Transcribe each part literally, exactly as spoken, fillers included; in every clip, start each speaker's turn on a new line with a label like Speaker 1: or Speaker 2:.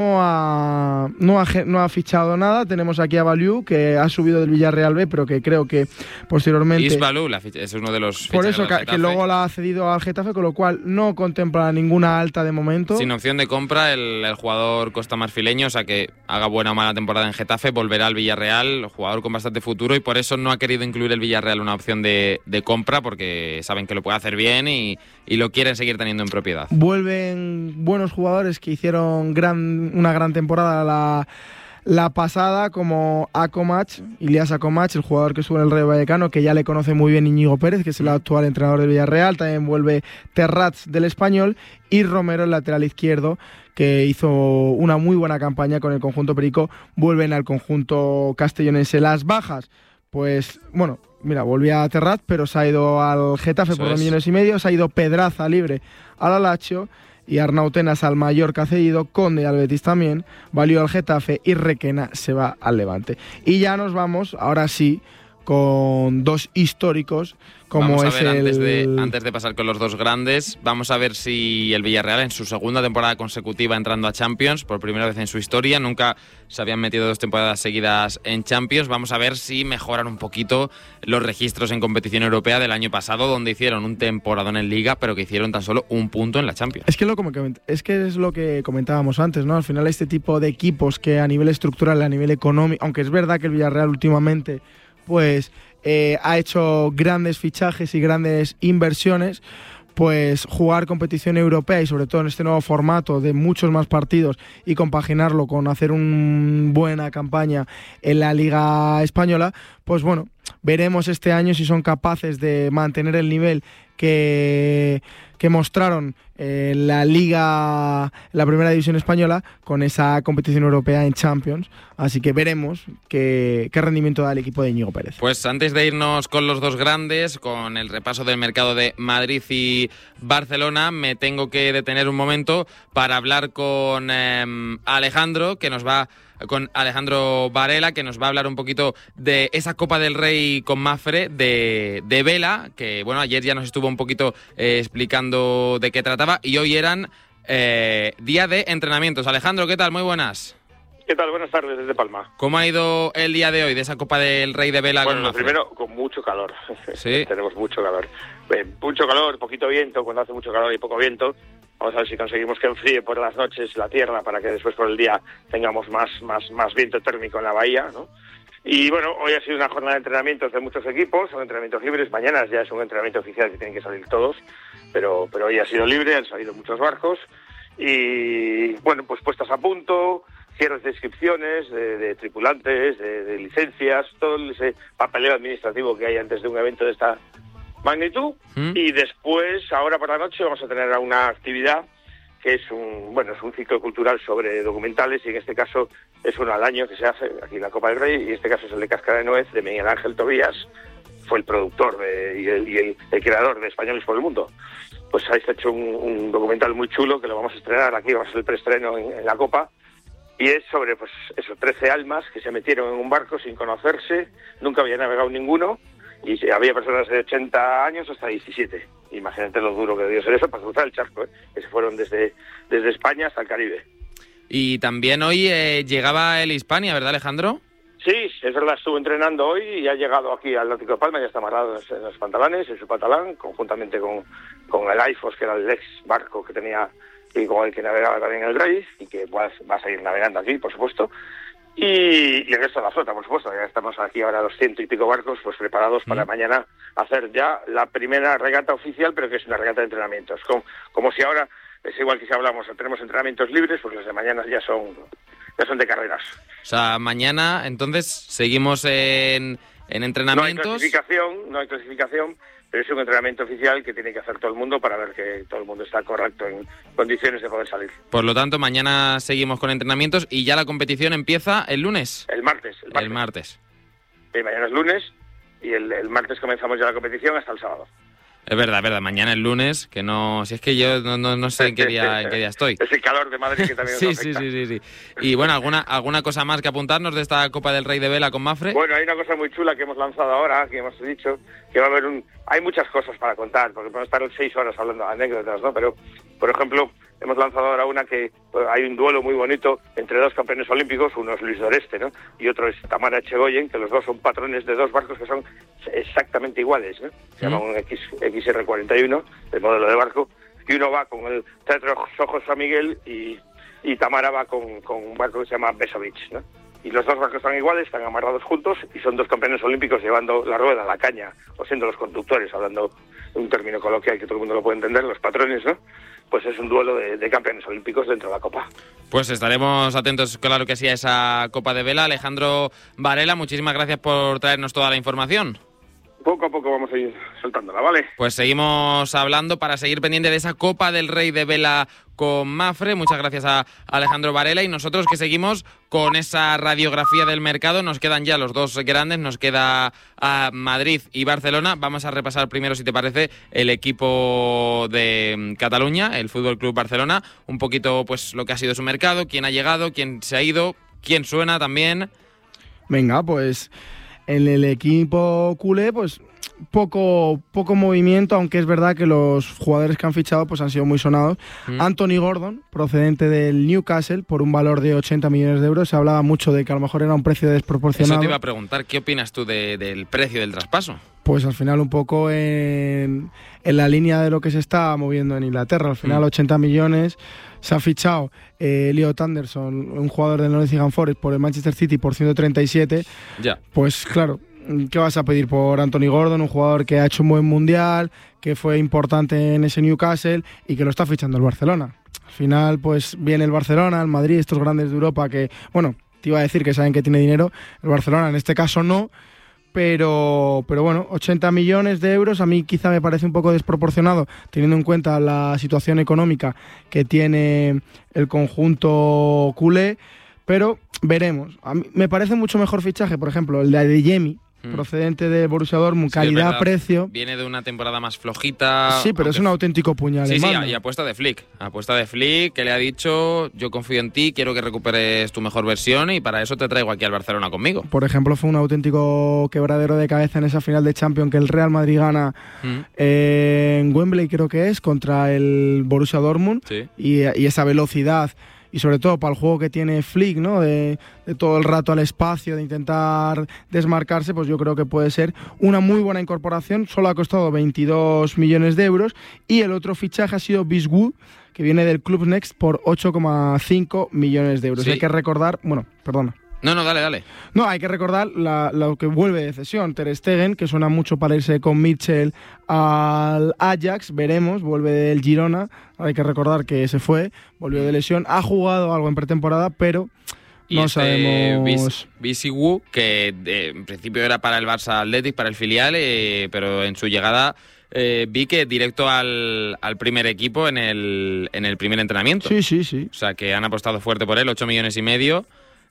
Speaker 1: No ha, no, ha, no ha fichado nada. Tenemos aquí a Baliu, que ha subido del Villarreal B, pero que creo que posteriormente...
Speaker 2: Isbalu es uno de los
Speaker 1: Por eso, que, que luego la ha cedido al Getafe, con lo cual no contempla ninguna alta de momento.
Speaker 2: Sin opción de compra, el, el jugador costamarfileño, o sea que haga buena o mala temporada en Getafe, volverá al Villarreal, jugador con bastante futuro, y por eso no ha querido incluir el Villarreal una opción de, de compra, porque saben que lo puede hacer bien y, y lo quieren seguir teniendo en propiedad.
Speaker 1: Vuelven buenos jugadores que hicieron gran una gran temporada la, la pasada, como Akomach, Ilias Akomach, el jugador que sube en el Rayo Vallecano, que ya le conoce muy bien Íñigo Pérez, que es el actual entrenador del Villarreal. También vuelve Terrats del Español, y Romero, el lateral izquierdo, que hizo una muy buena campaña con el conjunto perico. Vuelven al conjunto castellonense. Las bajas, pues bueno, mira, volvía a Terrat, pero se ha ido al Getafe Eso por dos millones y medio. Se ha ido Pedraza libre al Alacho, y Arnautenas al Mallorca cedido, Conde al Betis también, Valió al Getafe, y Requena se va al Levante. Y ya nos vamos, ahora sí, con dos históricos, como
Speaker 2: vamos a
Speaker 1: es
Speaker 2: ver,
Speaker 1: el...
Speaker 2: Antes de, antes de pasar con los dos grandes, vamos a ver si el Villarreal, en su segunda temporada consecutiva entrando a Champions, por primera vez en su historia, nunca se habían metido dos temporadas seguidas en Champions, vamos a ver si mejoran un poquito los registros en competición europea del año pasado, donde hicieron un temporadón en Liga, pero que hicieron tan solo un punto en la Champions.
Speaker 1: Es que, lo, como que, es que es lo que comentábamos antes, ¿no? Al final, este tipo de equipos que a nivel estructural, a nivel económico, aunque es verdad que el Villarreal últimamente pues eh, ha hecho grandes fichajes y grandes inversiones, pues jugar competición europea, y sobre todo en este nuevo formato de muchos más partidos, y compaginarlo con hacer una buena campaña en la Liga Española, pues bueno, veremos este año si son capaces de mantener el nivel que, que mostraron en la Liga, la primera división española, con esa competición europea en Champions. Así que veremos qué, qué rendimiento da el equipo de Íñigo Pérez.
Speaker 2: Pues antes de irnos con los dos grandes, con el repaso del mercado de Madrid y Barcelona, me tengo que detener un momento para hablar con eh, Alejandro, que nos va con Alejandro Varela, que nos va a hablar un poquito de esa Copa del Rey con Mafre de, de vela, que bueno, ayer ya nos estuvo un poquito eh, explicando de qué trataba, y hoy eran eh, día de entrenamientos. Alejandro, ¿qué tal? Muy buenas.
Speaker 3: ¿Qué tal? Buenas tardes desde Palma.
Speaker 2: ¿Cómo ha ido el día de hoy de esa Copa del Rey de vela?
Speaker 3: Bueno,
Speaker 2: con
Speaker 3: lo
Speaker 2: Mafre?
Speaker 3: primero, con mucho calor.
Speaker 2: Sí.
Speaker 3: Tenemos mucho calor. Eh, mucho calor, poquito viento. Cuando hace mucho calor y poco viento, vamos a ver si conseguimos que enfríe por las noches la tierra, para que después por el día tengamos más, más, más viento térmico en la bahía, ¿no? Y bueno, hoy ha sido una jornada de entrenamientos de muchos equipos, son entrenamientos libres. Mañana ya es un entrenamiento oficial que tienen que salir todos, pero, pero hoy ha sido libre, han salido muchos barcos. Y bueno, pues puestas a punto, cierres de inscripciones, de, de tripulantes, de, de licencias, todo ese papeleo administrativo que hay antes de un evento de esta magnitud. ¿Mm? Y después, ahora por la noche, vamos a tener una actividad que es un bueno es un ciclo cultural sobre documentales, y en este caso es uno al año que se hace aquí en la Copa del Rey, y en este caso es el de Cáscara de Nuez, de Miguel Ángel Tobías. Fue el productor de, y, el, y el, el creador de Españoles por el Mundo. Pues ahí se ha hecho un, un documental muy chulo que lo vamos a estrenar aquí, vamos a hacer el preestreno en, en la Copa, y es sobre pues esos trece almas que se metieron en un barco sin conocerse, nunca había navegado ninguno, y había personas de ochenta años hasta diecisiete. Imagínate lo duro que debió ser eso para cruzar el charco, ¿eh? Que se fueron desde, desde España hasta el Caribe.
Speaker 2: Y también hoy eh, llegaba el Hispania, ¿verdad, Alejandro?
Speaker 3: Sí, es verdad, estuvo entrenando hoy y ha llegado aquí al Atlántico de Palma, ya está amarrado en los pantalones, en su pantalán, conjuntamente con, con el Aifos, que era el ex barco que tenía, y con el que navegaba también el Rey, y que va, va a seguir navegando aquí, por supuesto. Y, y el resto de la flota, por supuesto. Ya estamos aquí ahora los ciento y pico barcos pues preparados para mm. mañana hacer ya la primera regata oficial, pero que es una regata de entrenamientos. Como, como si ahora, es igual que si hablamos, tenemos entrenamientos libres, pues los de mañana ya son, ya son de carreras.
Speaker 2: O sea, mañana entonces seguimos en, en entrenamientos.
Speaker 3: No hay clasificación, no hay clasificación, pero es un entrenamiento oficial que tiene que hacer todo el mundo para ver que todo el mundo está correcto en condiciones de poder salir.
Speaker 2: Por lo tanto, mañana seguimos con entrenamientos y ya la competición empieza el lunes.
Speaker 3: El martes. El martes.
Speaker 2: El martes.
Speaker 3: Sí, mañana es lunes y el, el martes comenzamos ya la competición hasta el sábado.
Speaker 2: Es verdad, es verdad. Mañana es lunes, que no... Si es que yo no, no, no sé en qué día en qué día estoy.
Speaker 3: Es el calor de Madrid que también
Speaker 2: sí,
Speaker 3: nos afecta.
Speaker 2: Sí, sí, sí, sí. Y bueno, ¿alguna alguna cosa más que apuntarnos de esta Copa del Rey de Vela con Mafre?
Speaker 3: Bueno, hay una cosa muy chula que hemos lanzado ahora, que hemos dicho, que va a haber un... Hay muchas cosas para contar, porque podemos estar seis horas hablando de anécdotas, ¿no? Pero, por ejemplo, hemos lanzado ahora una que pues, hay un duelo muy bonito entre dos campeones olímpicos, uno es Luis Doreste, ¿no? Y otro es Tamara Echegoyen, que los dos son patrones de dos barcos que son exactamente iguales, ¿no? Se llama un X, X R cuarenta y uno, el modelo de barco, y uno va con el Teatro Ojos San Miguel y, y Tamara va con, con un barco que se llama Besovich, ¿no? Y los dos barcos están iguales, están amarrados juntos y son dos campeones olímpicos llevando la rueda, la caña, o siendo los conductores, hablando un término coloquial que todo el mundo lo puede entender, los patrones, ¿no? Pues es un duelo de, de campeones olímpicos dentro de la Copa.
Speaker 2: Pues estaremos atentos, claro que sí, a esa Copa de Vela. Alejandro Varela, muchísimas gracias por traernos toda la información.
Speaker 3: Poco a poco vamos a ir soltándola, ¿vale?
Speaker 2: Pues seguimos hablando para seguir pendiente de esa Copa del Rey de Vela con Mapfre. Muchas gracias a Alejandro Varela y nosotros que seguimos con esa radiografía del mercado. Nos quedan ya los dos grandes, nos queda a Madrid y Barcelona. Vamos a repasar primero, si te parece, el equipo de Cataluña, el Fútbol Club Barcelona, un poquito pues lo que ha sido su mercado, quién ha llegado, quién se ha ido, quién suena también.
Speaker 1: Venga, pues en el equipo culé, pues poco poco movimiento, aunque es verdad que los jugadores que han fichado pues han sido muy sonados. Mm. Anthony Gordon, procedente del Newcastle, por un valor de ochenta millones de euros. Se hablaba mucho de que a lo mejor era un precio desproporcionado.
Speaker 2: Eso te iba a preguntar, ¿qué opinas tú de, del precio del traspaso?
Speaker 1: Pues al final un poco en, en la línea de lo que se está moviendo en Inglaterra. Al final mm. ochenta millones. Se ha fichado eh, Elliot Anderson, un jugador del Nottingham Forest, por el Manchester City por ciento treinta y siete.
Speaker 2: Ya.
Speaker 1: Pues claro, ¿qué vas a pedir por Anthony Gordon? Un jugador que ha hecho un buen mundial, que fue importante en ese Newcastle y que lo está fichando el Barcelona. Al final, pues viene el Barcelona, el Madrid, estos grandes de Europa que, bueno, te iba a decir que saben que tiene dinero. El Barcelona en este caso no. Pero, pero bueno, ochenta millones de euros a mí quizá me parece un poco desproporcionado, teniendo en cuenta la situación económica que tiene el conjunto culé, pero veremos. A mí me parece mucho mejor fichaje, por ejemplo, el de Adeyemi, mm. procedente de Borussia Dortmund, sí, calidad-precio.
Speaker 2: Viene de una temporada más flojita.
Speaker 1: Sí, pero es un auténtico puñal.
Speaker 2: Sí, sí, y apuesta de Flick. Apuesta de Flick, que le ha dicho, yo confío en ti, quiero que recuperes tu mejor versión y para eso te traigo aquí al Barcelona conmigo.
Speaker 1: Por ejemplo, fue un auténtico quebradero de cabeza en esa final de Champions que el Real Madrid gana mm. eh, en Wembley, creo que es, contra el Borussia Dortmund.
Speaker 2: Sí.
Speaker 1: Y, y esa velocidad. Y sobre todo para el juego que tiene Flick, ¿no? De, de todo el rato al espacio, de intentar desmarcarse, pues yo creo que puede ser una muy buena incorporación. Solo ha costado veintidós millones de euros. Y el otro fichaje ha sido Biswood, que viene del Club Next por ocho coma cinco millones de euros. Sí. Hay que recordar, bueno, perdona.
Speaker 2: No, no, dale, dale.
Speaker 1: No, hay que recordar la, lo que vuelve de cesión. Ter Stegen, que suena mucho para irse con Mitchell al Ajax, veremos, vuelve del Girona. Hay que recordar que se fue, volvió de lesión, ha jugado algo en pretemporada, pero
Speaker 2: y
Speaker 1: no
Speaker 2: este
Speaker 1: sabemos...
Speaker 2: Biswood, que eh, en principio era para el Barça Athletic, para el filial, eh, pero en su llegada... Eh, vi que directo al, al primer equipo en el, en el primer entrenamiento.
Speaker 1: Sí, sí, sí.
Speaker 2: O sea, que han apostado fuerte por él, ocho millones y medio.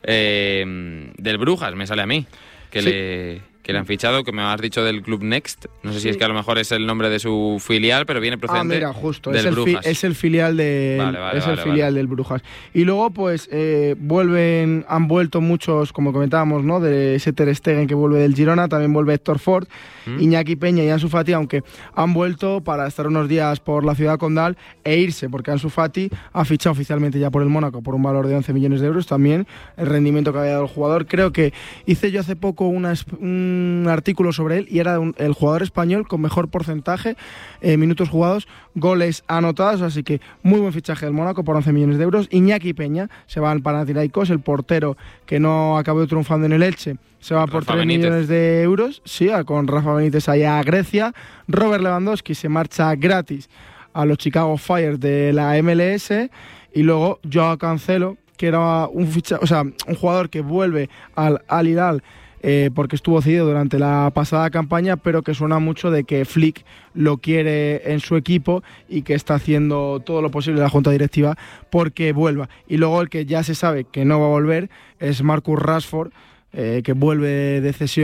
Speaker 2: Eh, del Brujas, me sale a mí, que, sí. le, que le han fichado, que me has dicho del Club Next. No sé sí. si es que a lo mejor es el nombre de su filial, pero viene procedente
Speaker 1: ah, mira, justo.
Speaker 2: del
Speaker 1: es el
Speaker 2: Brujas.
Speaker 1: Fi, es el filial, de,
Speaker 2: vale, vale,
Speaker 1: es
Speaker 2: vale,
Speaker 1: el
Speaker 2: vale.
Speaker 1: filial del Brujas. Y luego, pues, eh, vuelven, han vuelto muchos, como comentábamos, ¿no? De ese Ter Stegen que vuelve del Girona, también vuelve Héctor Ford, ¿Mm? Iñaki Peña y Ansu Fati, aunque han vuelto para estar unos días por la ciudad condal e irse, porque Ansu Fati ha fichado oficialmente ya por el Mónaco por un valor de once millones de euros. También el rendimiento que había dado el jugador. Creo que hice yo hace poco una, un artículo sobre él y era un, el jugador español con mejor porcentaje, eh, minutos jugados, goles anotados, así que muy buen fichaje del Mónaco por once millones de euros. Iñaki Peña se va al Panathinaikos, el portero que no acabó triunfando en el Elche, se va por tres millones de euros, sí, con Rafa Benítez allá a Grecia. Robert Lewandowski se marcha gratis a los Chicago Fire de la M L S y luego Joao Cancelo, que era un ficha, o sea, un jugador que vuelve al Al Hilal eh, porque estuvo cedido durante la pasada campaña, pero que suena mucho de que Flick lo quiere en su equipo y que está haciendo todo lo posible la junta directiva porque vuelva. Y luego el que ya se sabe que no va a volver es Marcus Rashford, Eh, que vuelve de cesión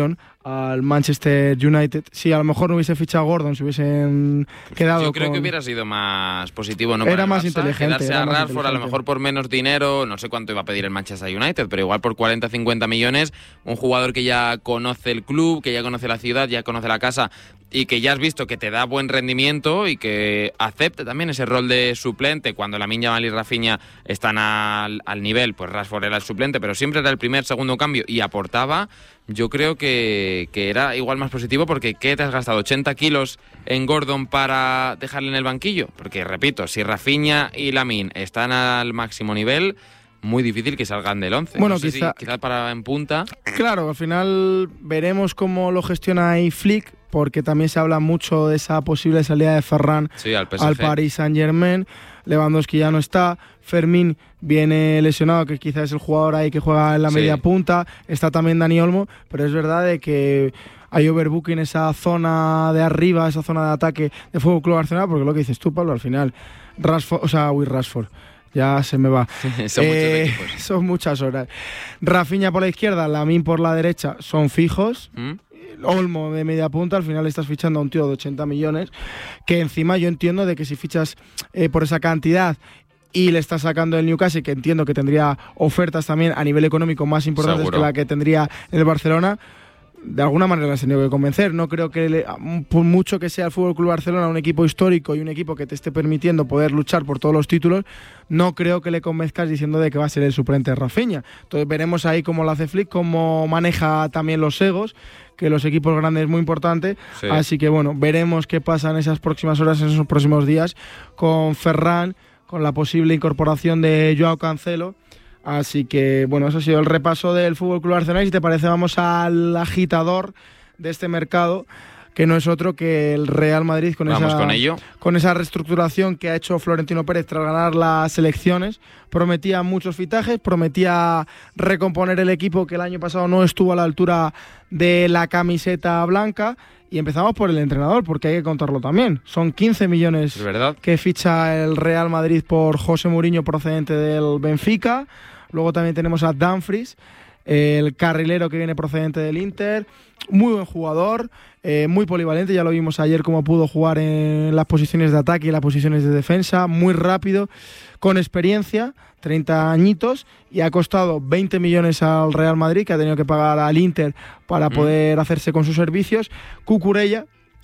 Speaker 1: al Manchester United. Si a lo mejor no hubiese fichado a Gordon, se hubiesen quedado
Speaker 2: Yo creo
Speaker 1: con...
Speaker 2: que hubiera sido más positivo, ¿no?
Speaker 1: Era
Speaker 2: Para
Speaker 1: más
Speaker 2: el Barça,
Speaker 1: inteligente,
Speaker 2: quedarse
Speaker 1: era
Speaker 2: a
Speaker 1: más
Speaker 2: Rashford, a lo
Speaker 1: inteligente.
Speaker 2: mejor por menos dinero, no sé cuánto iba a pedir el Manchester United, pero igual por cuarenta a cincuenta millones, un jugador que ya conoce el club, que ya conoce la ciudad, ya conoce la casa y que ya has visto que te da buen rendimiento y que acepte también ese rol de suplente cuando Lamine Yamal y Rafinha están al, al nivel. Pues Rashford era el suplente, pero siempre era el primer, segundo cambio y aportaba. Yo creo que, que era igual más positivo porque ¿qué te has gastado? ¿ochenta kilos en Gordon para dejarle en el banquillo? Porque, repito, si Rafinha y Lamine están al máximo nivel, muy difícil que salgan del once.
Speaker 1: Bueno,
Speaker 2: no sé
Speaker 1: quizá,
Speaker 2: si, quizá para en punta.
Speaker 1: Claro, al final veremos cómo lo gestiona ahí Flick, porque también se habla mucho de esa posible salida de Ferran
Speaker 2: sí, al, P S G.
Speaker 1: al Paris Saint-Germain. Lewandowski ya no está, Fermín viene lesionado, que quizás es el jugador ahí que juega en la
Speaker 2: sí.
Speaker 1: media punta, está también Dani Olmo, pero es verdad de que hay overbooking en esa zona de arriba, esa zona de ataque de F C Club Barcelona, porque lo que dices tú, Pablo, al final, Rashford, o sea, Will Rashford, ya se me va.
Speaker 2: son,
Speaker 1: eh,
Speaker 2: muchos equipos.
Speaker 1: son muchas horas. Rafinha por la izquierda, Lamine por la derecha, son fijos.
Speaker 2: ¿Mm?
Speaker 1: Olmo de media punta, al final estás fichando a un tío de ochenta millones, que encima yo entiendo de que si fichas eh, por esa cantidad y le estás sacando el Newcastle, que entiendo que tendría ofertas también a nivel económico más importantes
Speaker 2: Seguro.
Speaker 1: que la que tendría el Barcelona, de alguna manera les he tenido que convencer. No creo que, le, por mucho que sea el F C Barcelona un equipo histórico y un equipo que te esté permitiendo poder luchar por todos los títulos, no creo que le convenzcas diciendo de que va a ser el suplente de Rafinha. Entonces veremos ahí cómo lo hace Flick, cómo maneja también los egos, que los equipos grandes es muy importante. Sí. Así que bueno, veremos qué pasa en esas próximas horas, en esos próximos días, con Ferran, con la posible incorporación de Joao Cancelo. Así que, bueno, eso ha sido el repaso del F C Barcelona. Y si te parece, vamos al agitador de este mercado, que no es otro que el Real Madrid, con,
Speaker 2: vamos
Speaker 1: esa,
Speaker 2: con, ello.
Speaker 1: con esa reestructuración que ha hecho Florentino Pérez tras ganar las elecciones. Prometía muchos fichajes, prometía recomponer el equipo que el año pasado no estuvo a la altura de la camiseta blanca. Y empezamos por el entrenador, porque hay que contarlo también. Son quince millones que ficha el Real Madrid por José Mourinho, procedente del Benfica. Luego también tenemos a Dumfries, el carrilero que viene procedente del Inter. Muy buen jugador, eh, muy polivalente. Ya lo vimos ayer cómo pudo jugar en las posiciones de ataque y en las posiciones de defensa. Muy rápido, con experiencia, treinta añitos, y ha costado veinte millones al Real Madrid, que ha tenido que pagar al Inter para poder mm. hacerse con sus servicios. Cucurella,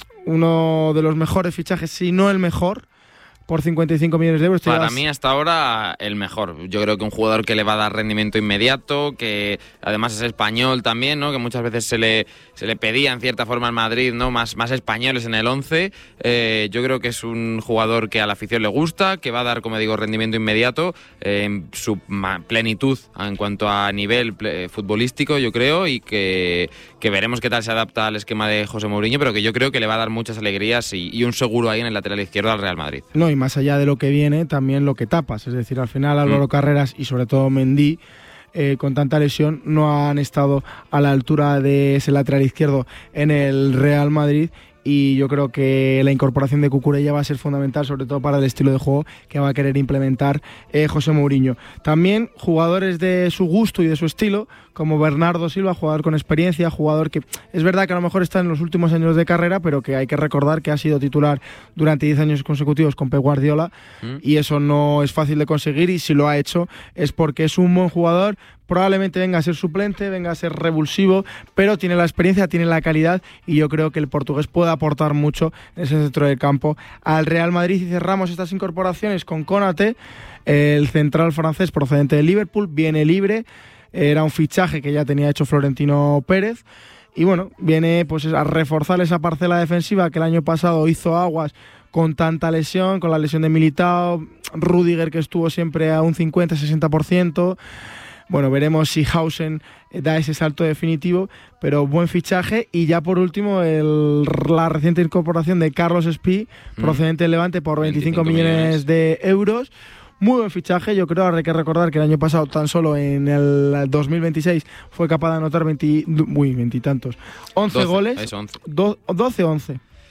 Speaker 1: uno de los mejores fichajes, si no el mejor, por cincuenta y cinco millones de euros.
Speaker 2: Para mí hasta ahora el mejor. Yo creo que un jugador que le va a dar rendimiento inmediato, que además es español también, ¿no? Que muchas veces se le, se le pedía en cierta forma en Madrid, ¿no? Más, más españoles en el once. Eh, yo creo que es un jugador que a la afición le gusta, que va a dar, como digo, rendimiento inmediato eh, en su plenitud en cuanto a nivel futbolístico, yo creo, y que, que veremos qué tal se adapta al esquema de José Mourinho, pero que yo creo que le va a dar muchas alegrías y, y un seguro ahí en el lateral izquierdo al Real Madrid.
Speaker 1: No, y más allá de lo que viene, también lo que tapas. Es decir, al final Álvaro mm. Carreras y sobre todo Mendy, eh, con tanta lesión, no han estado a la altura de ese lateral izquierdo en el Real Madrid. Y yo creo que la incorporación de Cucurella va a ser fundamental, sobre todo para el estilo de juego que va a querer implementar eh, José Mourinho. También jugadores de su gusto y de su estilo, como Bernardo Silva, jugador con experiencia, jugador que es verdad que a lo mejor está en los últimos años de carrera, pero que hay que recordar que ha sido titular durante diez años consecutivos con Pep Guardiola, ¿Mm? y eso no es fácil de conseguir, y si lo ha hecho es porque es un buen jugador. Probablemente venga a ser suplente, venga a ser revulsivo, pero tiene la experiencia, tiene la calidad, y yo creo que el portugués puede aportar mucho en ese centro del campo al Real Madrid. Y cerramos estas incorporaciones con Konaté, el central francés procedente de Liverpool, viene libre, era un fichaje que ya tenía hecho Florentino Pérez, y bueno, viene pues a reforzar esa parcela defensiva que el año pasado hizo aguas con tanta lesión, con la lesión de Militao, Rüdiger, que estuvo siempre a un cincuenta a sesenta por ciento. Bueno, veremos si Hausen da ese salto definitivo, pero buen fichaje. Y ya por último, el, la reciente incorporación de Carlos Espí, procedente del Levante, por veinticinco millones de euros. Muy buen fichaje, yo creo. Ahora hay que recordar que el año pasado, tan solo en el dos mil veintiséis, fue capaz de anotar veinte, uy, veintitantos, once
Speaker 2: doce,
Speaker 1: goles.
Speaker 2: Es once.
Speaker 1: Do, doce once.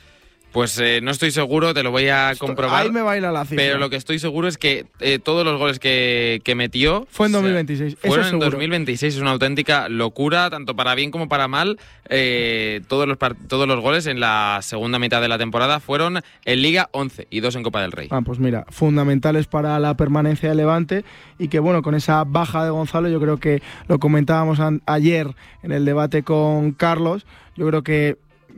Speaker 2: Pues eh, no estoy seguro, te lo voy a comprobar.
Speaker 1: Ahí me baila la cifra.
Speaker 2: Pero lo que estoy seguro es que eh, todos los goles que, que metió...
Speaker 1: Fue en dos mil veintiséis.
Speaker 2: Fueron
Speaker 1: eso
Speaker 2: en
Speaker 1: seguro.
Speaker 2: dos mil veintiséis, es una auténtica locura, tanto para bien como para mal. Eh, todos, los todos los goles en la segunda mitad de la temporada fueron en Liga once y dos en Copa del Rey.
Speaker 1: Ah, pues mira, fundamentales para la permanencia de Levante y que bueno, con esa baja de Gonzalo, yo creo que lo comentábamos an- ayer en el debate con Carlos, yo creo que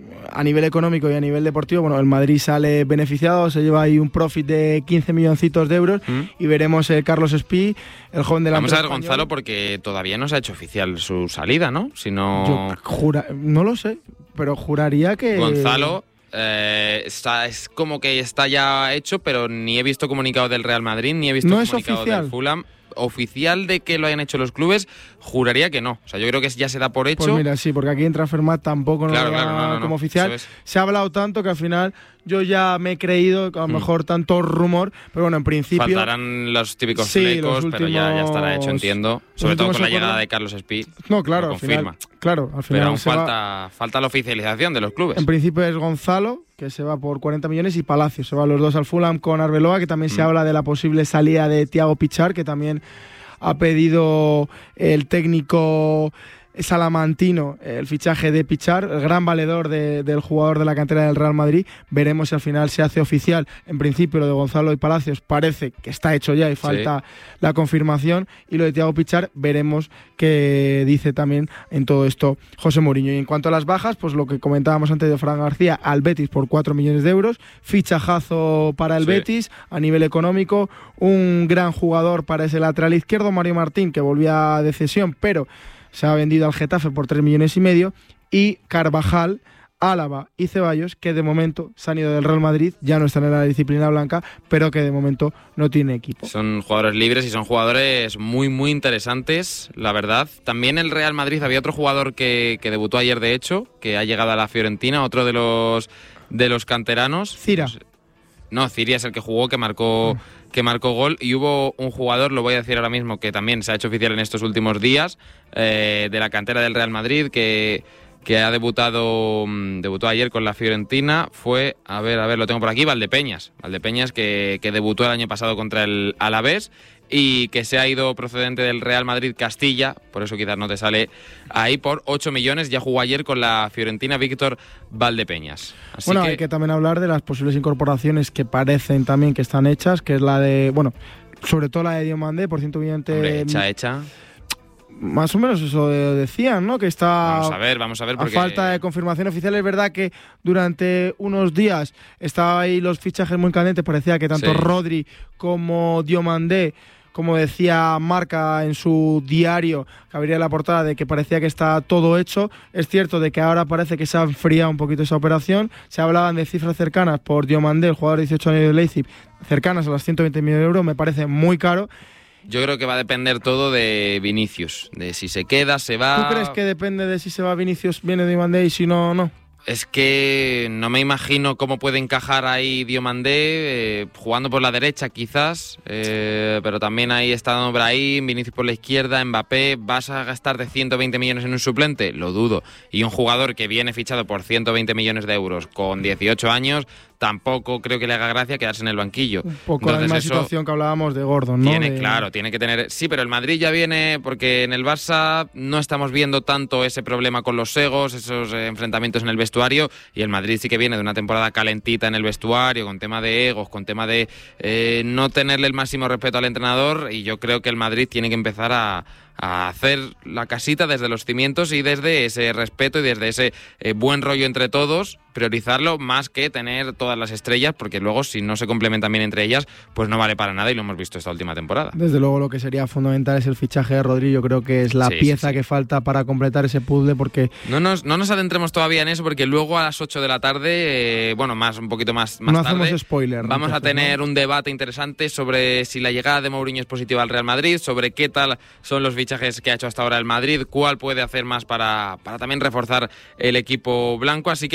Speaker 1: a nivel económico y a nivel deportivo, bueno, el Madrid sale beneficiado, se lleva ahí un profit de quince milloncitos de euros ¿Mm? y veremos el Carlos Espí, el joven delantero.
Speaker 2: Vamos a ver
Speaker 1: español.
Speaker 2: Gonzalo porque todavía no se ha hecho oficial su salida, ¿no? Si no...
Speaker 1: Yo jura, no lo sé, pero juraría que...
Speaker 2: Gonzalo eh, está, es como que está ya hecho, pero ni he visto comunicado del Real Madrid, ni he visto
Speaker 1: no
Speaker 2: comunicado
Speaker 1: es oficial.
Speaker 2: del Fulham. Oficial de que lo hayan hecho los clubes, juraría que no. O sea, yo creo que ya se da por hecho.
Speaker 1: Pues mira, sí, porque aquí en Transfermarkt tampoco
Speaker 2: claro,
Speaker 1: no lo da
Speaker 2: claro, no, no,
Speaker 1: como
Speaker 2: no.
Speaker 1: oficial. Se ha hablado tanto que al final yo ya me he creído que a lo mm. mejor tanto rumor, pero bueno, en principio...
Speaker 2: Faltarán los típicos
Speaker 1: sí,
Speaker 2: flecos,
Speaker 1: los
Speaker 2: pero ya, ya estará hecho, entiendo. Sobre todo con la llegada de Carlos Espí.
Speaker 1: No, claro,
Speaker 2: al
Speaker 1: final, claro, al final
Speaker 2: pero aún
Speaker 1: se
Speaker 2: falta,
Speaker 1: va...
Speaker 2: falta la oficialización de los clubes.
Speaker 1: En principio es Gonzalo, que se va por cuarenta millones, y Palacios. Se van los dos al Fulham con Arbeloa, que también mm. se habla de la posible salida de Thiago Pichar, que también ha pedido el técnico salamantino el fichaje de Pichar, el gran valedor de, del jugador de la cantera del Real Madrid. Veremos si al final se hace oficial. En principio lo de Gonzalo y Palacios parece que está hecho ya y falta sí. la confirmación, y lo de Thiago Pichar veremos qué dice también en todo esto José Mourinho. Y en cuanto a las bajas, pues lo que comentábamos antes de Fran García al Betis por cuatro millones de euros, fichajazo para el sí. Betis a nivel económico, un gran jugador para ese lateral izquierdo, Mario Martín, que volvía de cesión, pero se ha vendido al Getafe por tres millones y medio, y Carvajal, Álava y Ceballos, que de momento se han ido del Real Madrid, ya no están en la disciplina blanca, pero que de momento no tiene equipo.
Speaker 2: Son jugadores libres y son jugadores muy, muy interesantes, la verdad. También el Real Madrid, había otro jugador que, que debutó ayer, de hecho, que ha llegado a la Fiorentina, otro de los, de los canteranos.
Speaker 1: Cira.
Speaker 2: No, Ciria es el que jugó, que marcó... Mm. que marcó gol, y hubo un jugador, lo voy a decir ahora mismo, que también se ha hecho oficial en estos últimos días, eh, de la cantera del Real Madrid, que, que ha debutado debutó ayer con la Fiorentina, fue, a ver, a ver, lo tengo por aquí, Valdepeñas, Valdepeñas que, que debutó el año pasado contra el Alavés, y que se ha ido procedente del Real Madrid Castilla, por eso quizás no te sale ahí, por ocho millones, ya jugó ayer con la Fiorentina Víctor Valdepeñas. Así
Speaker 1: bueno,
Speaker 2: que...
Speaker 1: hay que también hablar de las posibles incorporaciones que parecen también que están hechas, que es la de, bueno, sobre todo la de Diomandé, por ciento veinte...
Speaker 2: Hombre, hecha, hecha...
Speaker 1: Más o menos eso decían, ¿no? Que está...
Speaker 2: Vamos a ver, vamos a ver, porque...
Speaker 1: A falta de confirmación oficial. Es verdad que durante unos días estaban ahí los fichajes muy candentes, parecía que tanto sí. Rodri como Diomandé, como decía Marca en su diario, que abriría la portada, de que parecía que está todo hecho. Es cierto de que ahora parece que se ha enfriado un poquito esa operación. Se hablaban de cifras cercanas por Diomandé, el jugador de dieciocho años de Leipzig, cercanas a las ciento veinte millones de euros. Me parece muy caro.
Speaker 2: Yo creo que va a depender todo de Vinicius, de si se queda, se va...
Speaker 1: ¿Tú crees que depende de si se va Vinicius, viene Diomandé, y si no, no?
Speaker 2: Es que no me imagino cómo puede encajar ahí Diomandé, eh, jugando por la derecha quizás, eh, pero también ahí está dando Brahim, Vinicius por la izquierda, Mbappé. ¿Vas a gastar de ciento veinte millones en un suplente? Lo dudo. Y un jugador que viene fichado por ciento veinte millones de euros con dieciocho años, tampoco creo que le haga gracia quedarse en el banquillo.
Speaker 1: Un poco Entonces, la misma situación que hablábamos de Gordon, ¿no?
Speaker 2: Tiene,
Speaker 1: de...
Speaker 2: Claro, tiene que tener... Sí, pero el Madrid ya viene, porque en el Barça no estamos viendo tanto ese problema con los egos, esos eh, enfrentamientos en el vestuario, y el Madrid sí que viene de una temporada calentita en el vestuario, con tema de egos, con tema de eh, no tenerle el máximo respeto al entrenador, y yo creo que el Madrid tiene que empezar a... a hacer la casita desde los cimientos y desde ese respeto y desde ese eh, buen rollo entre todos, priorizarlo más que tener todas las estrellas, porque luego si no se complementan bien entre ellas, pues no vale para nada, y lo hemos visto esta última temporada.
Speaker 1: Desde luego lo que sería fundamental es el fichaje de Rodri. Yo creo que es la sí, pieza sí, sí. que falta para completar ese puzzle, porque...
Speaker 2: No nos, no nos adentremos todavía en eso, porque luego a las ocho de la tarde, eh, bueno, más un poquito más, más
Speaker 1: no
Speaker 2: tarde...
Speaker 1: hacemos spoiler.
Speaker 2: Vamos
Speaker 1: entonces,
Speaker 2: a tener
Speaker 1: ¿no?
Speaker 2: un debate interesante sobre si la llegada de Mourinho es positiva al Real Madrid, sobre qué tal son los fichajes que ha hecho hasta ahora el Madrid, cuál puede hacer más para, para también reforzar el equipo blanco, así que luego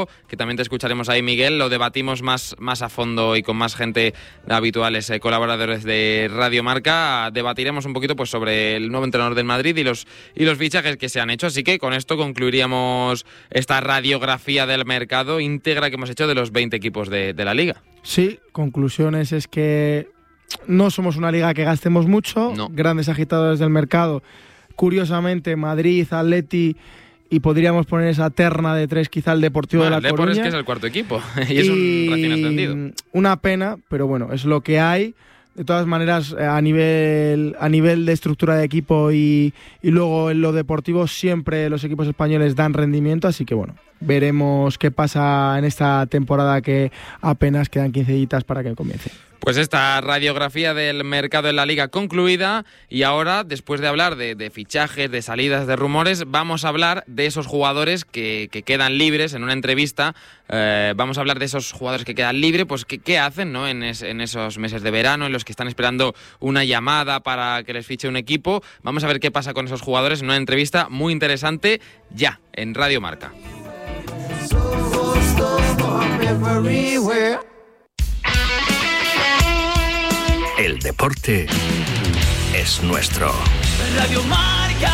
Speaker 2: que también te escucharemos ahí, Miguel, lo debatimos más, más a fondo y con más gente de habituales eh, colaboradores de Radio Marca. Debatiremos un poquito pues sobre el nuevo entrenador del Madrid y los, y los fichajes que se han hecho. Así que con esto concluiríamos esta radiografía del mercado íntegra que hemos hecho de los veinte equipos de, de la Liga.
Speaker 1: Sí, conclusiones es que no somos una liga que gastemos mucho,
Speaker 2: no.
Speaker 1: Grandes agitadores del mercado. Curiosamente, Madrid, Atleti, y podríamos poner esa terna de tres, quizá el Deportivo
Speaker 2: bueno,
Speaker 1: de La
Speaker 2: el
Speaker 1: Coruña.
Speaker 2: Es que es el cuarto equipo y es
Speaker 1: y
Speaker 2: un recién ascendido.
Speaker 1: Una pena, pero bueno, es lo que hay. De todas maneras, a nivel a nivel de estructura de equipo y, y luego en lo deportivo, siempre los equipos españoles dan rendimiento, así que bueno, veremos qué pasa en esta temporada que apenas quedan quince días para que comience.
Speaker 2: Pues esta radiografía del mercado en la Liga concluida, y ahora, después de hablar de, de fichajes, de salidas, de rumores, vamos a hablar de esos jugadores que, que quedan libres en una entrevista. Eh, vamos a hablar de esos jugadores que quedan libres, pues qué, qué hacen, ¿no? En, es, en esos meses de verano, en los que están esperando una llamada para que les fiche un equipo. Vamos a ver qué pasa con esos jugadores en una entrevista muy interesante ya en Radio Marca.
Speaker 4: El deporte es nuestro.
Speaker 5: Radio Marca.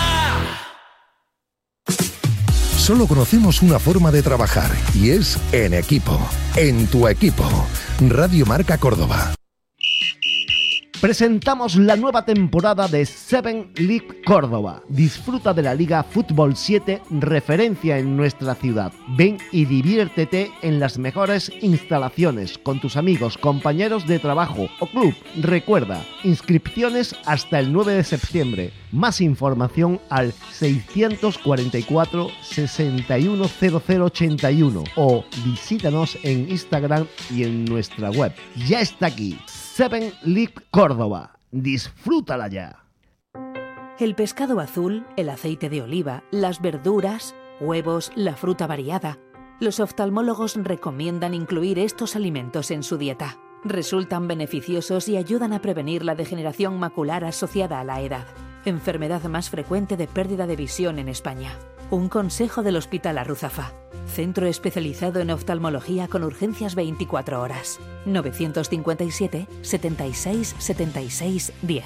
Speaker 4: Solo conocemos una forma de trabajar y es en equipo. En tu equipo. Radio Marca Córdoba.
Speaker 6: Presentamos la nueva temporada de Seven League Córdoba. Disfruta de la Liga Fútbol siete, referencia en nuestra ciudad. Ven y diviértete en las mejores instalaciones con tus amigos, compañeros de trabajo o club. Recuerda, inscripciones hasta el nueve de septiembre. Más información al seiscientos cuarenta y cuatro, sesenta y uno, cero cero ochenta y uno o visítanos en Instagram y en nuestra web. Ya está aquí. Seven League Córdoba. Disfrútala ya.
Speaker 7: El pescado azul, el aceite de oliva, las verduras, huevos, la fruta variada. Los oftalmólogos recomiendan incluir estos alimentos en su dieta. Resultan beneficiosos y ayudan a prevenir la degeneración macular asociada a la edad, enfermedad más frecuente de pérdida de visión en España. Un consejo del Hospital Arruzafa. Centro especializado en oftalmología con urgencias veinticuatro horas. novecientos cincuenta y siete, setenta y seis, setenta y seis, diez.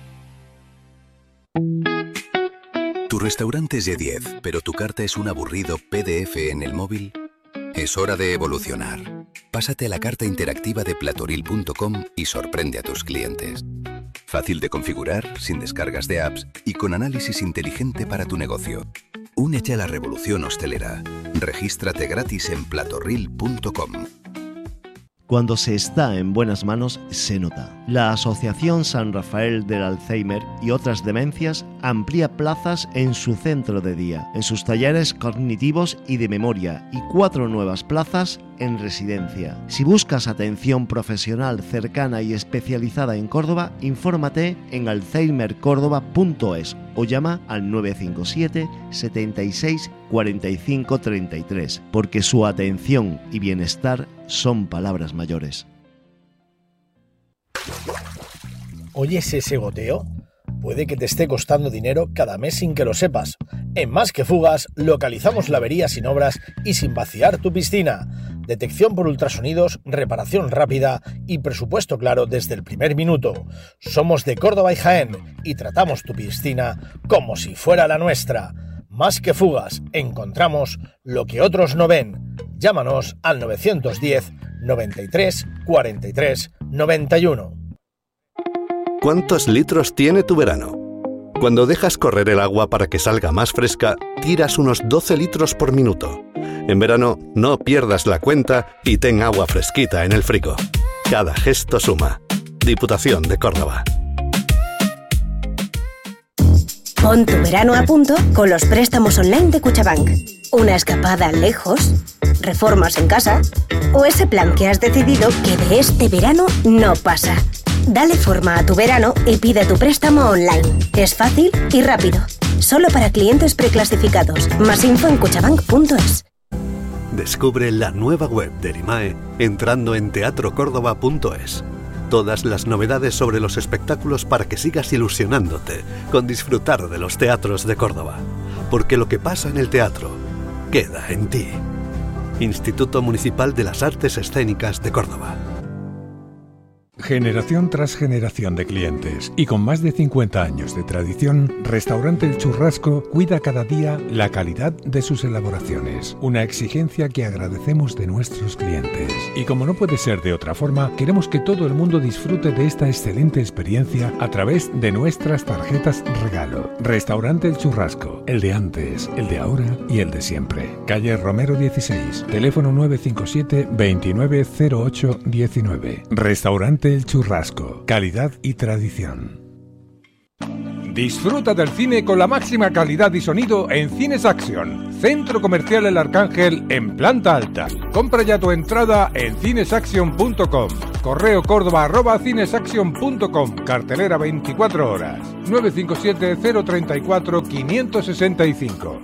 Speaker 8: Tu restaurante es de diez, pero tu carta es un aburrido P D F en el móvil. Es hora de evolucionar. Pásate a la carta interactiva de platoril punto com y sorprende a tus clientes. Fácil de configurar, sin descargas de apps y con análisis inteligente para tu negocio. Únete a la revolución hostelera. Regístrate gratis en platoril punto com.
Speaker 6: Cuando se está en buenas manos, se nota. La Asociación San Rafael del Alzheimer y otras demencias amplía plazas en su centro de día, en sus talleres cognitivos y de memoria, y cuatro nuevas plazas en residencia. Si buscas atención profesional cercana y especializada en Córdoba, infórmate en alzheimer córdoba punto es o llama al nueve cinco siete, setenta y seis, cuarenta y cinco, treinta y tres, porque su atención y bienestar son palabras mayores.
Speaker 9: ¿Oyes ese goteo? Puede que te esté costando dinero cada mes sin que lo sepas. En Más que Fugas localizamos la avería sin obras y sin vaciar tu piscina. Detección por ultrasonidos, reparación rápida y presupuesto claro desde el primer minuto. Somos de Córdoba y Jaén y tratamos tu piscina como si fuera la nuestra. Más que Fugas, encontramos lo que otros no ven. Llámanos al novecientos diez, noventa y tres, cuarenta y tres, noventa y uno.
Speaker 10: ¿Cuántos litros tiene tu verano? Cuando dejas correr el agua para que salga más fresca, tiras unos doce litros por minuto. En verano, no pierdas la cuenta y ten agua fresquita en el frigo. Cada gesto suma. Diputación de Córdoba.
Speaker 11: Pon tu verano a punto con los préstamos online de Cuchabank. Una escapada lejos, reformas en casa o ese plan que has decidido que de este verano no pasa. Dale forma a tu verano y pide tu préstamo online. Es fácil y rápido. Solo para clientes preclasificados. Más info en cuchabank punto es.
Speaker 10: Descubre la nueva web de Erimae entrando en teatro córdoba punto es. Todas las novedades sobre los espectáculos para que sigas ilusionándote con disfrutar de los teatros de Córdoba. Porque lo que pasa en el teatro queda en ti. Instituto Municipal de las Artes Escénicas de Córdoba.
Speaker 12: Generación tras generación de clientes y con más de cincuenta años de tradición, Restaurante El Churrasco cuida cada día la calidad de sus elaboraciones, una exigencia que agradecemos de nuestros clientes. Y como no puede ser de otra forma, queremos que todo el mundo disfrute de esta excelente experiencia a través de nuestras tarjetas regalo. Restaurante El Churrasco, el de antes, el de ahora y el de siempre. Calle Romero dieciséis, teléfono nueve cinco siete, veintinueve cero ocho diecinueve. Restaurante El Churrasco, calidad y tradición.
Speaker 13: Disfruta del cine con la máxima calidad y sonido en Cines Action, Centro Comercial El Arcángel en planta alta. Compra ya tu entrada en cinesaction punto com. Correo córdoba arroba cinesaction punto com. Cartelera veinticuatro horas. nueve cinco siete, cero tres cuatro, cinco seis cinco.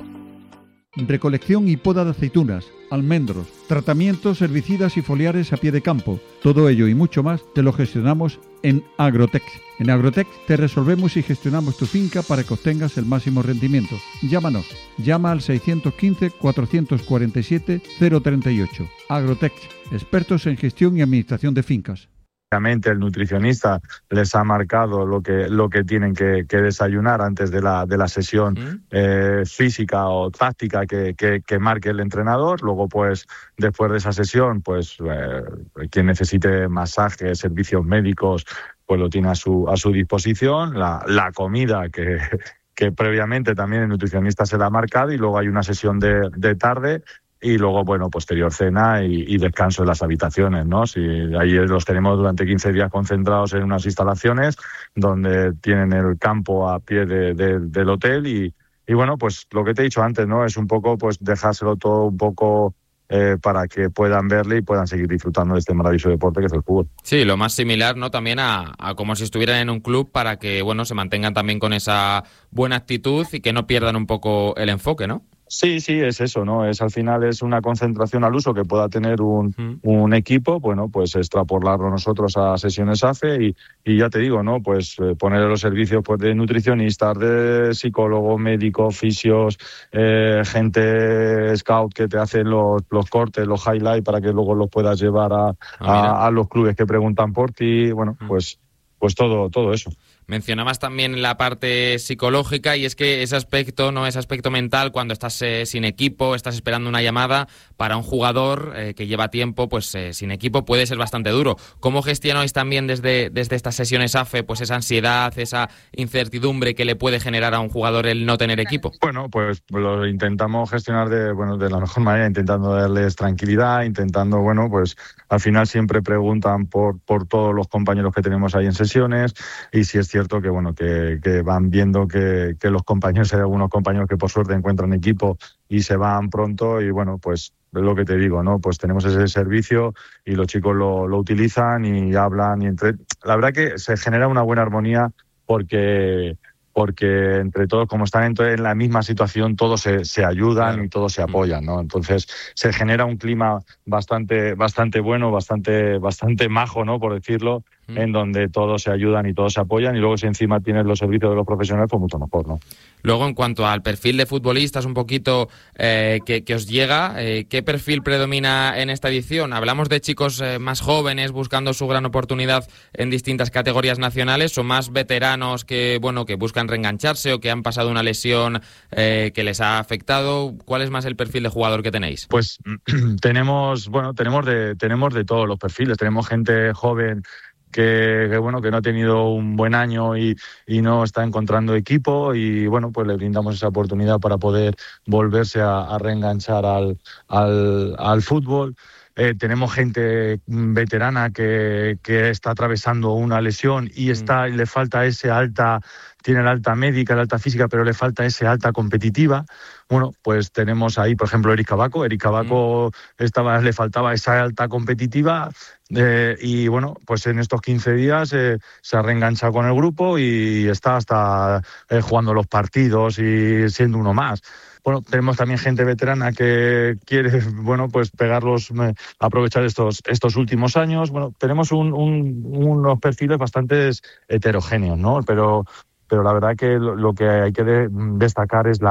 Speaker 14: Recolección y poda de aceitunas, almendros, tratamientos herbicidas y foliares a pie de campo. Todo ello y mucho más te lo gestionamos en Agrotech. En Agrotech te resolvemos y gestionamos tu finca para que obtengas el máximo rendimiento. Llámanos. Llama al seiscientos quince, cuatrocientos cuarenta y siete, cero treinta y ocho. Agrotech, expertos en gestión y administración de fincas.
Speaker 15: El nutricionista les ha marcado lo que lo que tienen que, que desayunar antes de la de la sesión ¿Mm? eh, física o táctica que, que, que marque el entrenador. Luego, pues, después de esa sesión, pues eh, quien necesite masajes, servicios médicos, pues lo tiene a su a su disposición. La, la comida que que previamente también el nutricionista se la ha marcado, y luego hay una sesión de, de tarde. Y luego, bueno, posterior cena y, y descanso en las habitaciones, ¿no? Si ahí los tenemos durante quince días concentrados en unas instalaciones donde tienen el campo a pie de, de, del hotel y, y, bueno, pues lo que te he dicho antes, ¿no? Es un poco, pues, dejárselo todo un poco eh, para que puedan verle y puedan seguir disfrutando de este maravilloso deporte que es el fútbol.
Speaker 2: Sí, lo más similar, ¿no? También a, a como si estuvieran en un club, para que, bueno, se mantengan también con esa buena actitud y que no pierdan un poco el enfoque, ¿no?
Speaker 15: Sí, sí, es eso, ¿no? Es al final es una concentración al uso que pueda tener un, uh-huh. un equipo, bueno, pues extrapolarlo nosotros a sesiones A F E y, y ya te digo, ¿no? Pues eh, poner los servicios pues, de nutricionistas, de psicólogos, médicos, fisios, eh, gente scout que te hacen los, los cortes, los highlights para que luego los puedas llevar a, ah, a, a los clubes que preguntan por ti, bueno, uh-huh. pues, pues todo, todo eso.
Speaker 2: Mencionabas también la parte psicológica, y es que ese aspecto, no ese aspecto mental, cuando estás eh, sin equipo, estás esperando una llamada, para un jugador eh, que lleva tiempo pues eh, sin equipo puede ser bastante duro. ¿Cómo gestionáis también desde, desde estas sesiones A F E pues esa ansiedad, esa incertidumbre que le puede generar a un jugador el no tener equipo?
Speaker 15: Bueno, pues lo intentamos gestionar de, bueno, de la mejor manera, intentando darles tranquilidad, intentando, bueno, pues al final siempre preguntan por, por todos los compañeros que tenemos ahí en sesiones, y si es cierto que bueno que, que van viendo que, que los compañeros, hay algunos compañeros que por suerte encuentran equipo y se van pronto, y bueno, pues es lo que te digo, ¿no? Pues tenemos ese servicio y los chicos lo, lo utilizan y hablan, y entre la verdad que se genera una buena armonía porque porque entre todos, como están en, en la misma situación, todos se, se ayudan, claro, y todos se apoyan, ¿no? Entonces se genera un clima bastante bastante bueno, bastante bastante majo, ¿no? Por decirlo, mm. en donde todos se ayudan y todos se apoyan, y luego si encima tienes los servicios de los profesionales, pues mucho mejor, ¿no?
Speaker 2: Luego, en cuanto al perfil de futbolistas, un poquito eh, que, que os llega, eh, ¿qué perfil predomina en esta edición? ¿Hablamos de chicos eh, más jóvenes buscando su gran oportunidad en distintas categorías nacionales, o más veteranos que, bueno, que buscan reengancharse o que han pasado una lesión eh, que les ha afectado? ¿Cuál es más el perfil de jugador que tenéis?
Speaker 15: Pues tenemos, bueno, tenemos de, tenemos de todos los perfiles. Tenemos gente joven Que, que bueno que no ha tenido un buen año y, y no está encontrando equipo, y bueno, pues le brindamos esa oportunidad para poder volverse a, a reenganchar al, al, al fútbol. Eh, tenemos gente veterana que, que está atravesando una lesión y está y le falta ese alta, tiene la alta médica, la alta física, pero le falta ese alta competitiva. Bueno, pues tenemos ahí, por ejemplo, Eric Cabaco. Eric Cabaco mm. estaba, le faltaba esa alta competitiva, eh, y bueno, pues en estos quince días eh, se ha reenganchado con el grupo y está hasta eh, jugando los partidos y siendo uno más. Bueno, tenemos también gente veterana que quiere, bueno, pues pegarlos, eh, aprovechar estos estos últimos años. Bueno, tenemos un, un, unos perfiles bastante heterogéneos, ¿no? Pero, pero la verdad que lo, lo que hay que de, destacar es la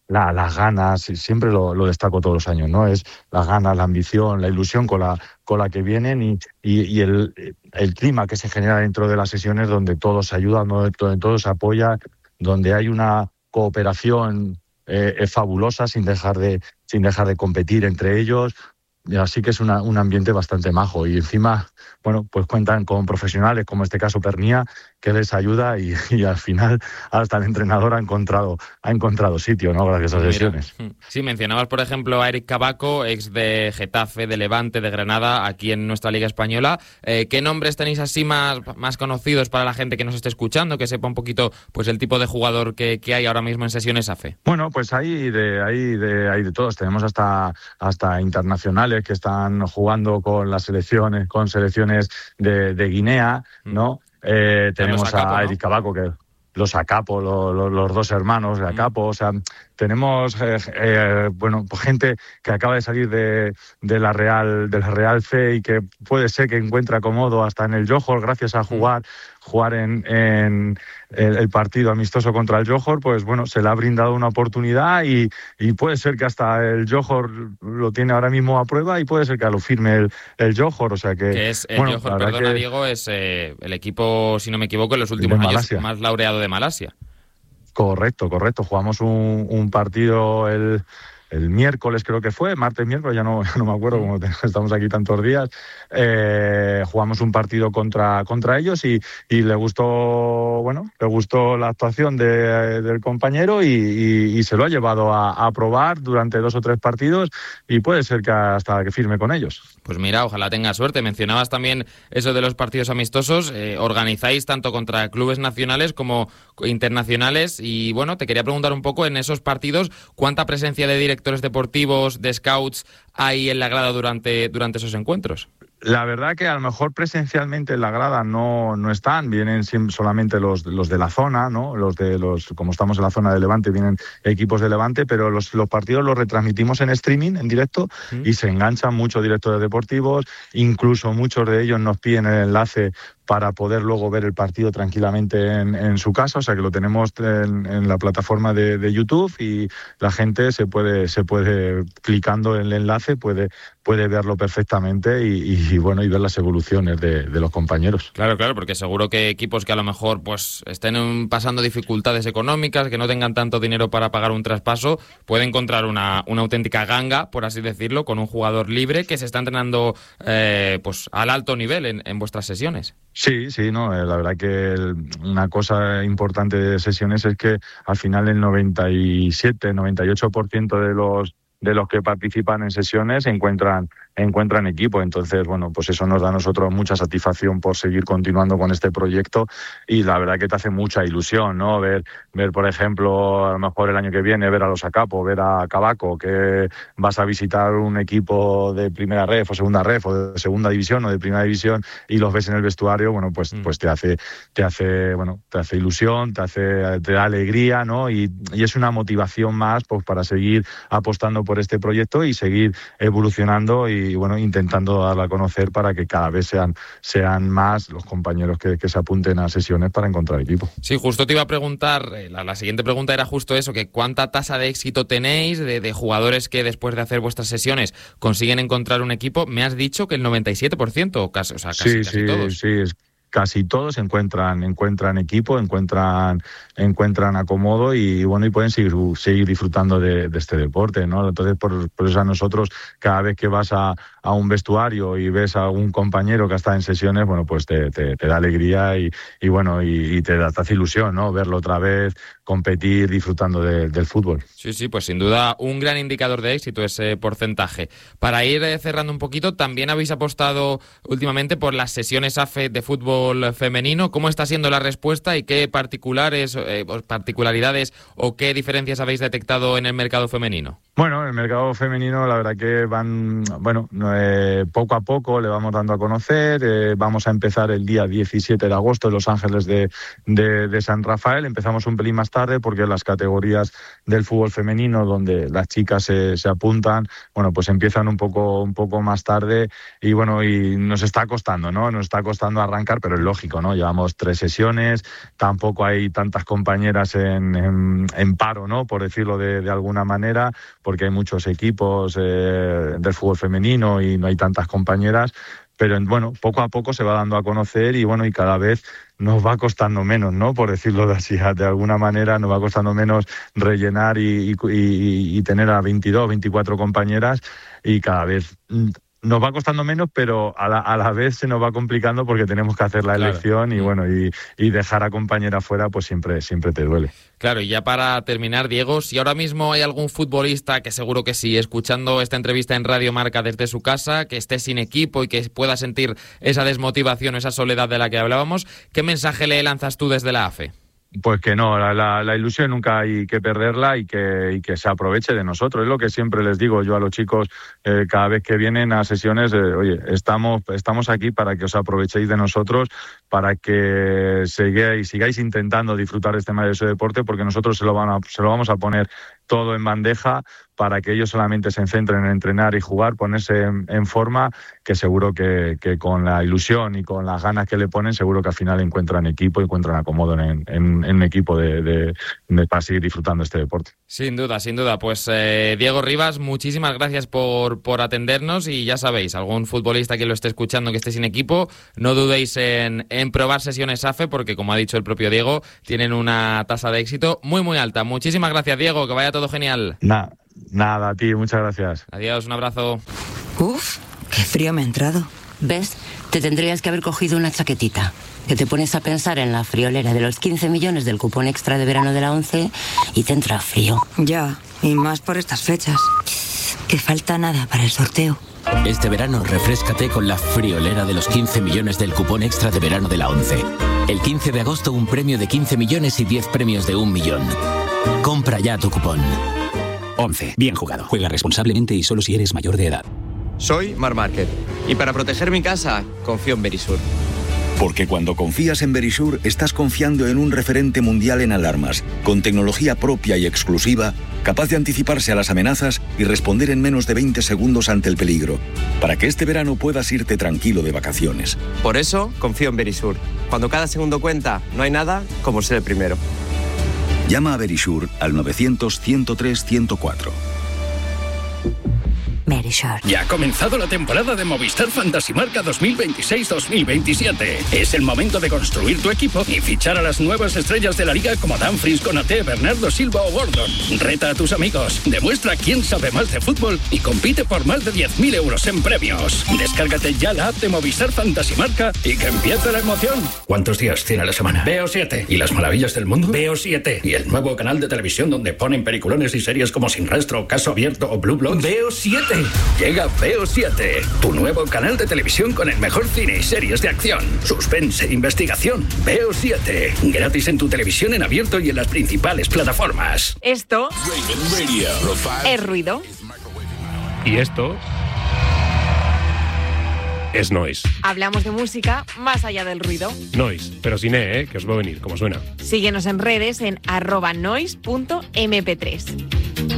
Speaker 15: la, las ganas, y siempre lo, lo destaco todos los años, ¿no? Es las ganas, la ambición, la ilusión con la, con la que vienen y, y, y el, el clima que se genera dentro de las sesiones donde todos se ayudan, donde todos se apoyan, donde hay una cooperación eh, fabulosa sin dejar de, sin dejar de competir entre ellos. Y así que es una, un ambiente bastante majo y encima, bueno, pues cuentan con profesionales como este caso Pernía, que les ayuda y, y al final hasta el entrenador ha encontrado ha encontrado sitio, ¿no? Gracias a esas sesiones.
Speaker 2: Sí, mencionabas por ejemplo a Eric Cabaco, ex de Getafe, de Levante, de Granada, aquí en nuestra Liga Española. Eh, ¿Qué nombres tenéis así más, más conocidos para la gente que nos esté escuchando, que sepa un poquito pues el tipo de jugador que, que hay ahora mismo en sesiones A F E?
Speaker 15: Bueno, pues hay de, hay de, hay de todos. Tenemos hasta, hasta internacionales que están jugando con las selecciones, con selecciones de, de Guinea, ¿no? Eh, tenemos Acapo, a Eric ¿no? Cabaco, que los Acapo, los, los, los dos hermanos de Acapo, mm. o sea, tenemos eh, eh, bueno, pues gente que acaba de salir de, de la Real, de la Real Fe y que puede ser que encuentre acomodo hasta en el Johor gracias a jugar, mm. jugar en, en el, el partido amistoso contra el Johor, pues bueno, se le ha brindado una oportunidad y, y puede ser que hasta el Johor lo tiene ahora mismo a prueba y puede ser que lo firme el, el Johor, o sea que...
Speaker 2: que es el
Speaker 15: bueno,
Speaker 2: Johor, perdona
Speaker 15: que,
Speaker 2: Diego, es eh, el equipo, si no me equivoco, en los últimos años más laureado de Malasia.
Speaker 15: Correcto, correcto. Jugamos un, un partido el, el miércoles, creo que fue, martes, miércoles, ya no, ya no me acuerdo, como estamos aquí tantos días. Eh, jugamos un partido contra, contra ellos y, y le gustó, bueno, le gustó la actuación de, del compañero y, y, y se lo ha llevado a, a probar durante dos o tres partidos y puede ser que hasta que firme con ellos.
Speaker 2: Pues mira, ojalá tenga suerte. Mencionabas también eso de los partidos amistosos. Eh, organizáis tanto contra clubes nacionales como internacionales y bueno, te quería preguntar un poco en esos partidos, ¿cuánta presencia de directores deportivos, de scouts hay en la grada durante, durante esos encuentros?
Speaker 15: La verdad que a lo mejor presencialmente en la grada no, no están, vienen solamente los, los de la zona, ¿no? Los de los, como estamos en la zona de Levante, vienen equipos de Levante, pero los, los partidos los retransmitimos en streaming, en directo, ¿sí? Y se enganchan muchos directores deportivos, incluso muchos de ellos nos piden el enlace para poder luego ver el partido tranquilamente en, en su casa, o sea que lo tenemos en, en la plataforma de, de YouTube y la gente se puede, se puede clicando en el enlace, puede, puede verlo perfectamente y, y, y bueno, y ver las evoluciones de, de los compañeros.
Speaker 2: Claro, claro, porque seguro que equipos que a lo mejor pues estén pasando dificultades económicas, que no tengan tanto dinero para pagar un traspaso, pueden encontrar una, una auténtica ganga, por así decirlo, con un jugador libre que se está entrenando eh, pues al alto nivel en, en vuestras sesiones.
Speaker 15: Sí, sí, no, la verdad que el, una cosa importante de sesiones es que al final el noventa y siete, noventa y ocho por ciento de los de los que participan en sesiones encuentran encuentran equipo, entonces bueno, pues eso nos da a nosotros mucha satisfacción por seguir continuando con este proyecto y la verdad que te hace mucha ilusión, ¿no? Ver, ver por ejemplo, a lo mejor el año que viene ver a los Acapo, ver a Cabaco, que vas a visitar un equipo de primera ref o segunda ref o de segunda división o de primera división y los ves en el vestuario, bueno, pues, mm. pues te hace, te hace, bueno, te hace ilusión, te hace, te da alegría, ¿no? Y, y es una motivación más, pues, para seguir apostando por este proyecto y seguir evolucionando y y bueno, intentando darla a conocer para que cada vez sean, sean más los compañeros que, que se apunten a sesiones para encontrar equipo.
Speaker 2: Sí, justo te iba a preguntar, la, la siguiente pregunta era justo eso, que ¿cuánta tasa de éxito tenéis de, de jugadores que después de hacer vuestras sesiones consiguen encontrar un equipo? Me has dicho que el noventa y siete por ciento, casi, o sea, casi,
Speaker 15: sí,
Speaker 2: casi
Speaker 15: sí,
Speaker 2: todos.
Speaker 15: Sí, es casi todos encuentran encuentran equipo, encuentran encuentran acomodo y bueno, y pueden seguir seguir disfrutando de, de este deporte, ¿no? Entonces por, por eso a nosotros cada vez que vas a, a un vestuario y ves a un compañero que está en sesiones, bueno, pues te, te, te da alegría y, y bueno, y, y te da te hace ilusión, ¿no? Verlo otra vez, competir, disfrutando de, del fútbol.
Speaker 2: Sí, sí, pues sin duda un gran indicador de éxito ese porcentaje. Para ir cerrando un poquito, también habéis apostado últimamente por las sesiones A F E de fútbol femenino. ¿Cómo está siendo la respuesta y qué particulares, eh, particularidades o qué diferencias habéis detectado en el mercado femenino?
Speaker 15: Bueno, el mercado femenino, la verdad que van, bueno, eh, poco a poco le vamos dando a conocer. Eh, vamos a empezar el día diecisiete de agosto en Los Ángeles de, de, de San Rafael. Empezamos un pelín más tarde porque las categorías del fútbol femenino, donde las chicas se, se apuntan, bueno, pues empiezan un poco, un poco más tarde y bueno, y nos está costando, ¿no? Nos está costando arrancar, pero es lógico, ¿no? Llevamos tres sesiones, tampoco hay tantas compañeras en, en, en paro, ¿no? Por decirlo de, de alguna manera, porque hay muchos equipos eh, del fútbol femenino y no hay tantas compañeras, pero bueno, poco a poco se va dando a conocer y bueno, y cada vez nos va costando menos, ¿no? Por decirlo de así, de alguna manera nos va costando menos rellenar y, y, y, y tener a veintidós, veinticuatro compañeras y cada vez nos va costando menos, pero a la, a la vez se nos va complicando porque tenemos que hacer la
Speaker 2: Claro.
Speaker 15: elección y bueno, y, y dejar a compañera fuera pues siempre, siempre te duele.
Speaker 2: Claro, y ya para terminar, Diego, si ahora mismo hay algún futbolista, que seguro que sí, escuchando esta entrevista en Radio Marca desde su casa, que esté sin equipo y que pueda sentir esa desmotivación, esa soledad de la que hablábamos, ¿qué mensaje le lanzas tú desde la A F E?
Speaker 15: Pues que no, la, la, la ilusión nunca hay que perderla y que, y que se aproveche de nosotros. Es lo que siempre les digo yo a los chicos eh, cada vez que vienen a sesiones. Eh, oye, estamos, estamos aquí para que os aprovechéis de nosotros, para que sigáis, sigáis intentando disfrutar de este maravilloso deporte, porque nosotros se lo, van a, se lo vamos a poner todo en bandeja para que ellos solamente se centren en entrenar y jugar, ponerse en, en forma, que seguro que, que con la ilusión y con las ganas que le ponen, seguro que al final encuentran equipo, encuentran acomodo en, en, en un equipo de, de, de, para seguir disfrutando este deporte.
Speaker 2: Sin duda, sin duda. Pues eh, Diego Rivas, muchísimas gracias por, por atendernos y ya sabéis, algún futbolista que lo esté escuchando que esté sin equipo, no dudéis en, en probar sesiones A F E porque, como ha dicho el propio Diego, tienen una tasa de éxito muy, muy alta. Muchísimas gracias, Diego, que vaya todo genial.
Speaker 15: Nada, nada, a ti, muchas gracias.
Speaker 2: Adiós, un abrazo.
Speaker 16: Uf, qué frío me ha entrado.
Speaker 17: ¿Ves? Te tendrías que haber cogido una chaquetita. Que te pones a pensar en la friolera de los quince millones del cupón extra de verano de la ONCE y te entra frío.
Speaker 16: Ya, y más por estas fechas. Que falta nada para el sorteo.
Speaker 18: Este verano refréscate con la friolera de los quince millones del cupón extra de verano de la ONCE. El quince de agosto un premio de quince millones y diez premios de un millón. Compra ya tu cupón.
Speaker 19: ONCE. Bien jugado. Juega responsablemente y solo si eres mayor de edad.
Speaker 20: Soy Mar Márquez y para proteger mi casa confío en Verisur.
Speaker 21: Porque cuando confías en Verisur, estás confiando en un referente mundial en alarmas, con tecnología propia y exclusiva, capaz de anticiparse a las amenazas y responder en menos de veinte segundos ante el peligro, para que este verano puedas irte tranquilo de vacaciones.
Speaker 20: Por eso confío en Verisur. Cuando cada segundo cuenta, no hay nada como ser el primero.
Speaker 21: Llama a Verisur al novecientos, ciento tres, ciento cuatro.
Speaker 17: Verisur.
Speaker 22: Ya ha comenzado la temporada de Movistar Fantasy Marca dos mil veintiséis dos mil veintisiete. Es el momento de construir tu equipo y fichar a las nuevas estrellas de la liga como Dumfries, Konaté, Bernardo Silva o Gordon. Reta a tus amigos, demuestra quién sabe más de fútbol y compite por más de diez mil euros en premios. Descárgate ya la app de Movistar Fantasy Marca y que empiece la emoción. ¿Cuántos días tiene la semana? Veo siete. ¿Y las maravillas del mundo? Veo siete. ¿Y el nuevo canal de televisión donde ponen peliculones y series como Sin Rastro, Caso Abierto o Blue Bloods? Veo siete. Llega Veo siete, tu nuevo canal de televisión con el mejor cine y series de acción, suspense, investigación. Veo siete, gratis en tu televisión en abierto y en las principales plataformas.
Speaker 23: Esto es ruido.
Speaker 24: Y esto es noise.
Speaker 23: Hablamos de música más allá del ruido.
Speaker 24: Noise, pero sin E, ¿eh? Que os va a venir, como suena.
Speaker 23: Síguenos en redes en arroba noise punto eme pe tres.